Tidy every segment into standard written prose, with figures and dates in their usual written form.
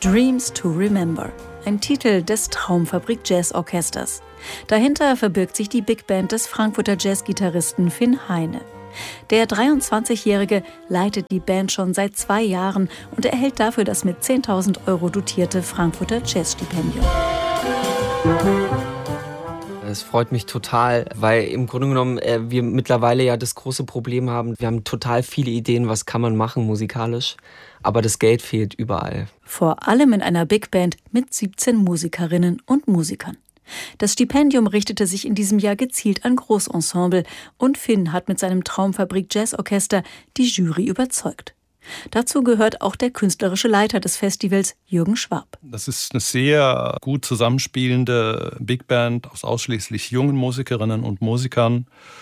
Dreams to Remember, ein Titel des Traumfabrik Jazz Orchesters. Dahinter verbirgt sich die Big Band des Frankfurter Jazzgitarristen Finn Heine. Der 23-Jährige leitet die Band schon seit 2 Jahren und erhält dafür das mit 10.000 € dotierte Frankfurter Jazzstipendium. Es freut mich total, weil im Grunde genommen wir mittlerweile ja das große Problem haben. Wir haben total viele Ideen, was kann man machen musikalisch, aber das Geld fehlt überall. Vor allem in einer Big Band mit 17 Musikerinnen und Musikern. Das Stipendium richtete sich in diesem Jahr gezielt an Großensemble und Finn hat mit seinem Traumfabrik Jazzorchester die Jury überzeugt. Dazu gehört auch der künstlerische Leiter des Festivals, Jürgen Schwab. Das ist eine sehr gut zusammenspielende Big Band aus ausschließlich jungen Musikerinnen und Musikern.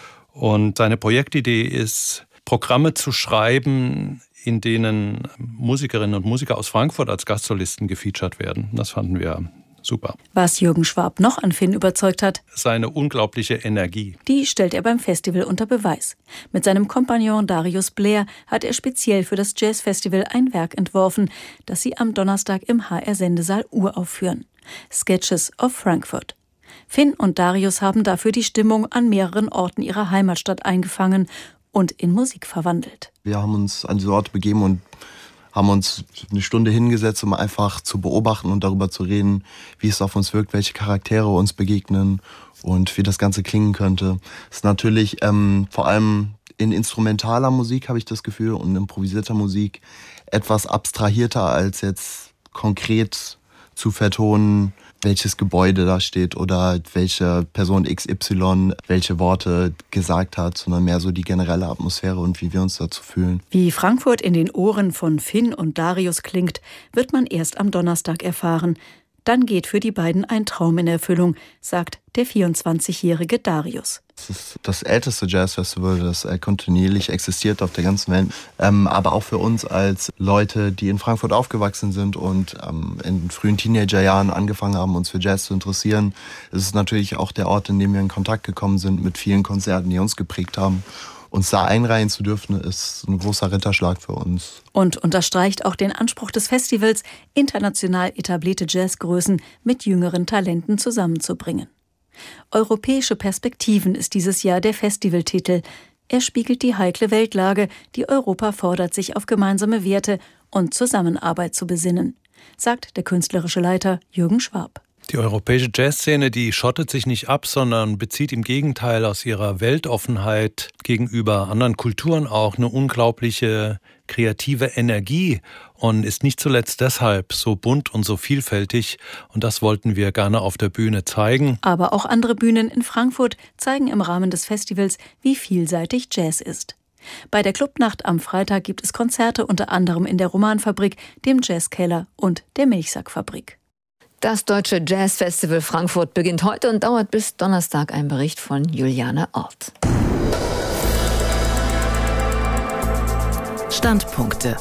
Und seine Projektidee ist, Programme zu schreiben, in denen Musikerinnen und Musiker aus Frankfurt als Gastsolisten gefeatured werden. Das fanden wir super. Was Jürgen Schwab noch an Finn überzeugt hat: seine unglaubliche Energie. Die stellt er beim Festival unter Beweis. Mit seinem Kompagnon Darius Blair hat er speziell für das Jazzfestival ein Werk entworfen, das sie am Donnerstag im HR-Sendesaal uraufführen. Sketches of Frankfurt. Finn und Darius haben dafür die Stimmung an mehreren Orten ihrer Heimatstadt eingefangen und in Musik verwandelt. Wir haben uns an diese Orte begeben und haben uns eine Stunde hingesetzt, um einfach zu beobachten und darüber zu reden, wie es auf uns wirkt, welche Charaktere uns begegnen und wie das Ganze klingen könnte. Es ist natürlich vor allem in instrumentaler Musik, habe ich das Gefühl, und improvisierter Musik etwas abstrahierter als jetzt konkret zu vertonen, welches Gebäude da steht oder welche Person XY welche Worte gesagt hat, sondern mehr so die generelle Atmosphäre und wie wir uns dazu fühlen. Wie Frankfurt in den Ohren von Finn und Darius klingt, wird man erst am Donnerstag erfahren. Dann geht für die beiden ein Traum in Erfüllung, sagt der 24-jährige Darius. Es ist das älteste Jazzfestival, das kontinuierlich existiert auf der ganzen Welt. Aber auch für uns als Leute, die in Frankfurt aufgewachsen sind und in frühen Teenagerjahren angefangen haben, uns für Jazz zu interessieren, ist es natürlich auch der Ort, in dem wir in Kontakt gekommen sind mit vielen Konzerten, die uns geprägt haben. Uns da einreihen zu dürfen, ist ein großer Ritterschlag für uns. Und unterstreicht auch den Anspruch des Festivals, international etablierte Jazzgrößen mit jüngeren Talenten zusammenzubringen. Europäische Perspektiven ist dieses Jahr der Festivaltitel. Er spiegelt die heikle Weltlage, die Europa fordert, sich auf gemeinsame Werte und Zusammenarbeit zu besinnen, sagt der künstlerische Leiter Jürgen Schwab. Die europäische Jazzszene, die schottet sich nicht ab, sondern bezieht im Gegenteil aus ihrer Weltoffenheit gegenüber anderen Kulturen auch eine unglaubliche kreative Energie und ist nicht zuletzt deshalb so bunt und so vielfältig. Und das wollten wir gerne auf der Bühne zeigen. Aber auch andere Bühnen in Frankfurt zeigen im Rahmen des Festivals, wie vielseitig Jazz ist. Bei der Clubnacht am Freitag gibt es Konzerte unter anderem in der Romanfabrik, dem Jazzkeller und der Milchsackfabrik. Das Deutsche Jazzfestival Frankfurt beginnt heute und dauert bis Donnerstag. Ein Bericht von Juliane Ort. Standpunkte.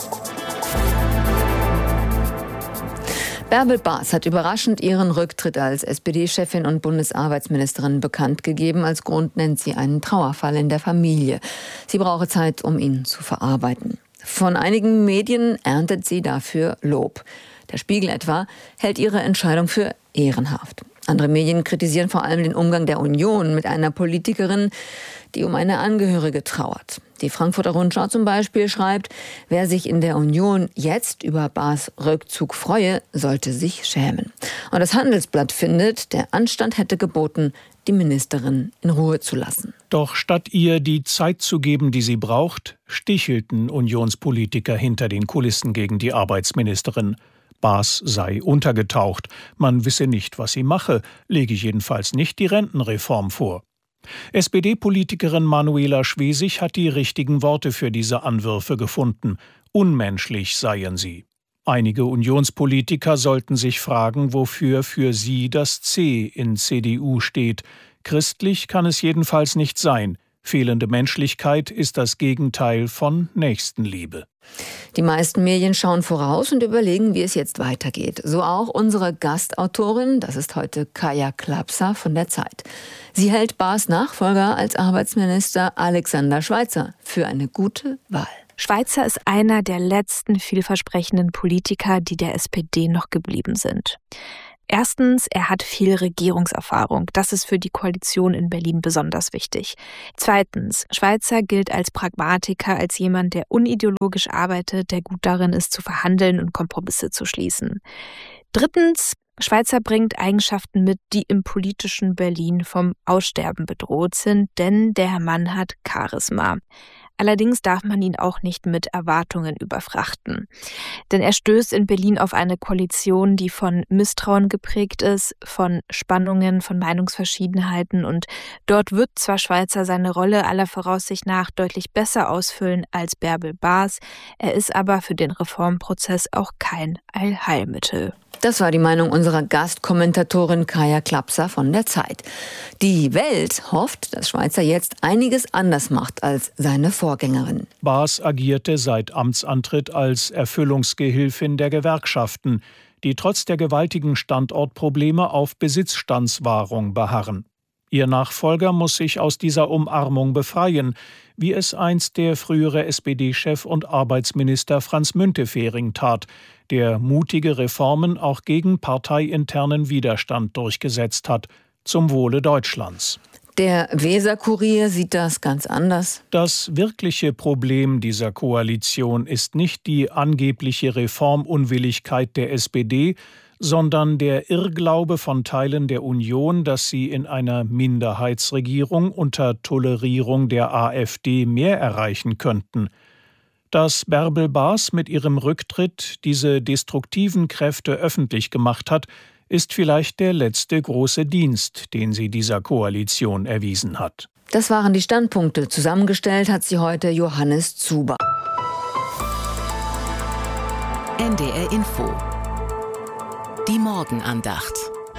Bärbel Baas hat überraschend ihren Rücktritt als SPD-Chefin und Bundesarbeitsministerin bekannt gegeben. Als Grund nennt sie einen Trauerfall in der Familie. Sie brauche Zeit, um ihn zu verarbeiten. Von einigen Medien erntet sie dafür Lob. Der Spiegel etwa hält ihre Entscheidung für ehrenhaft. Andere Medien kritisieren vor allem den Umgang der Union mit einer Politikerin, die um eine Angehörige trauert. Die Frankfurter Rundschau zum Beispiel schreibt, wer sich in der Union jetzt über Baas Rückzug freue, sollte sich schämen. Und das Handelsblatt findet, der Anstand hätte geboten, die Ministerin in Ruhe zu lassen. Doch statt ihr die Zeit zu geben, die sie braucht, stichelten Unionspolitiker hinter den Kulissen gegen die Arbeitsministerin. Baas sei untergetaucht. Man wisse nicht, was sie mache, lege jedenfalls nicht die Rentenreform vor. SPD-Politikerin Manuela Schwesig hat die richtigen Worte für diese Anwürfe gefunden. Unmenschlich seien sie. Einige Unionspolitiker sollten sich fragen, wofür für sie das C in CDU steht. Christlich kann es jedenfalls nicht sein. Fehlende Menschlichkeit ist das Gegenteil von Nächstenliebe. Die meisten Medien schauen voraus und überlegen, wie es jetzt weitergeht. So auch unsere Gastautorin, das ist heute Kaja Klapser von der Zeit. Sie hält Baas Nachfolger als Arbeitsminister Alexander Schweitzer für eine gute Wahl. Schweitzer ist einer der letzten vielversprechenden Politiker, die der SPD noch geblieben sind. Erstens, er hat viel Regierungserfahrung. Das ist für die Koalition in Berlin besonders wichtig. Zweitens, Schweitzer gilt als Pragmatiker, als jemand, der unideologisch arbeitet, der gut darin ist, zu verhandeln und Kompromisse zu schließen. Drittens, Schweitzer bringt Eigenschaften mit, die im politischen Berlin vom Aussterben bedroht sind, denn der Mann hat Charisma. Allerdings darf man ihn auch nicht mit Erwartungen überfrachten. Denn er stößt in Berlin auf eine Koalition, die von Misstrauen geprägt ist, von Spannungen, von Meinungsverschiedenheiten. Und dort wird zwar Schweitzer seine Rolle aller Voraussicht nach deutlich besser ausfüllen als Bärbel Baas, er ist aber für den Reformprozess auch kein Allheilmittel. Das war die Meinung unserer Gastkommentatorin Kaja Klapser von der Zeit. Die Welt hofft, dass Schweitzer jetzt einiges anders macht als seine Vorgängerin. Baas agierte seit Amtsantritt als Erfüllungsgehilfin der Gewerkschaften, die trotz der gewaltigen Standortprobleme auf Besitzstandswahrung beharren. Ihr Nachfolger muss sich aus dieser Umarmung befreien, wie es einst der frühere SPD-Chef und Arbeitsminister Franz Müntefering tat, der mutige Reformen auch gegen parteiinternen Widerstand durchgesetzt hat, zum Wohle Deutschlands. Der Weser-Kurier sieht das ganz anders. Das wirkliche Problem dieser Koalition ist nicht die angebliche Reformunwilligkeit der SPD, sondern der Irrglaube von Teilen der Union, dass sie in einer Minderheitsregierung unter Tolerierung der AfD mehr erreichen könnten. Dass Bärbel Baas mit ihrem Rücktritt diese destruktiven Kräfte öffentlich gemacht hat, ist vielleicht der letzte große Dienst, den sie dieser Koalition erwiesen hat. Das waren die Standpunkte. Zusammengestellt hat sie heute Johannes Zuber. NDR Info. Die Morgenandacht.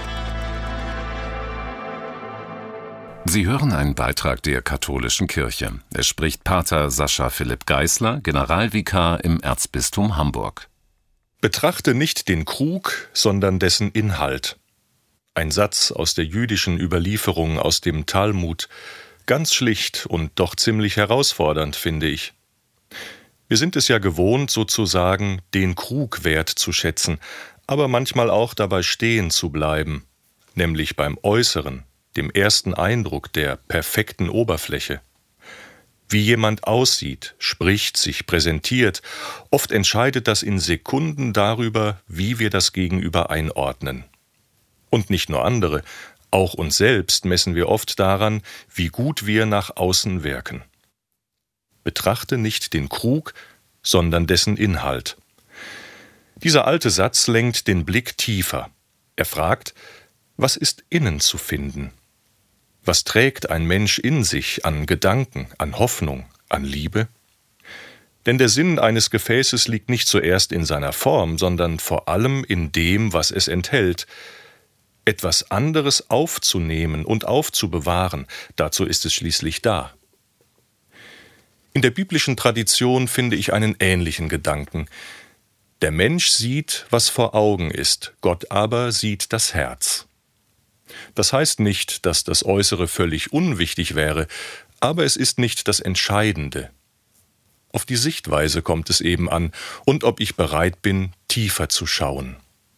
Sie hören einen Beitrag der Katholischen Kirche. Es spricht Pater Sascha Philipp Geisler, Generalvikar im Erzbistum Hamburg. Betrachte nicht den Krug, sondern dessen Inhalt. Ein Satz aus der jüdischen Überlieferung aus dem Talmud. Ganz schlicht und doch ziemlich herausfordernd, finde ich. Wir sind es ja gewohnt, sozusagen den Krug wert zu schätzen, aber manchmal auch dabei stehen zu bleiben, nämlich beim Äußeren, dem ersten Eindruck der perfekten Oberfläche. Wie jemand aussieht, spricht, sich präsentiert, oft entscheidet das in Sekunden darüber, wie wir das Gegenüber einordnen. Und nicht nur andere, auch uns selbst messen wir oft daran, wie gut wir nach außen wirken. Betrachte nicht den Krug, sondern dessen Inhalt. Dieser alte Satz lenkt den Blick tiefer. Er fragt, was ist innen zu finden? Was trägt ein Mensch in sich an Gedanken, an Hoffnung, an Liebe? Denn der Sinn eines Gefäßes liegt nicht zuerst in seiner Form, sondern vor allem in dem, was es enthält. Etwas anderes aufzunehmen und aufzubewahren, dazu ist es schließlich da. In der biblischen Tradition finde ich einen ähnlichen Gedanken. Der Mensch sieht, was vor Augen ist, Gott aber sieht das Herz. Das heißt nicht, dass das Äußere völlig unwichtig wäre, aber es ist nicht das Entscheidende. Auf die Sichtweise kommt es eben an und ob ich bereit bin, tiefer zu schauen.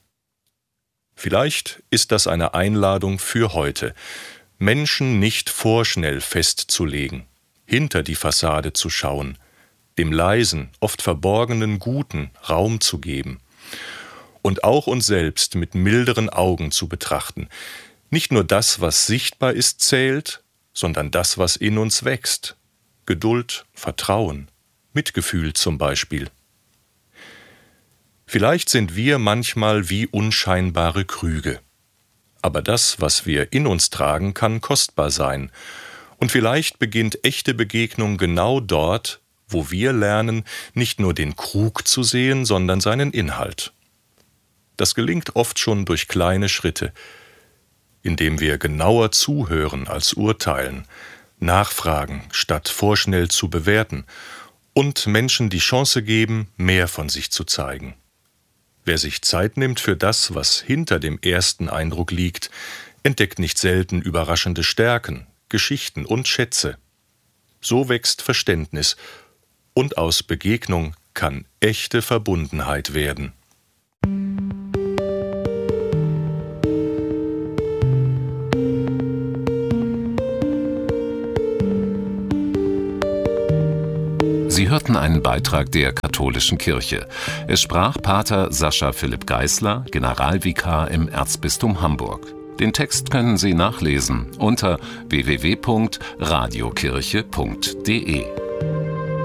Vielleicht ist das eine Einladung für heute, Menschen nicht vorschnell festzulegen, hinter die Fassade zu schauen, dem leisen, oft verborgenen Guten Raum zu geben und auch uns selbst mit milderen Augen zu betrachten. Nicht nur das, was sichtbar ist, zählt, sondern das, was in uns wächst. Geduld, Vertrauen, Mitgefühl zum Beispiel. Vielleicht sind wir manchmal wie unscheinbare Krüge. Aber das, was wir in uns tragen, kann kostbar sein. Und vielleicht beginnt echte Begegnung genau dort, wo wir lernen, nicht nur den Krug zu sehen, sondern seinen Inhalt. Das gelingt oft schon durch kleine Schritte, indem wir genauer zuhören als urteilen, nachfragen, statt vorschnell zu bewerten und Menschen die Chance geben, mehr von sich zu zeigen. Wer sich Zeit nimmt für das, was hinter dem ersten Eindruck liegt, entdeckt nicht selten überraschende Stärken, Geschichten und Schätze. So wächst Verständnis Und aus Begegnung kann echte Verbundenheit werden. Sie hörten einen Beitrag der Katholischen Kirche. Es sprach Pater Sascha Philipp Geisler, Generalvikar im Erzbistum Hamburg. Den Text können Sie nachlesen unter www.radiokirche.de.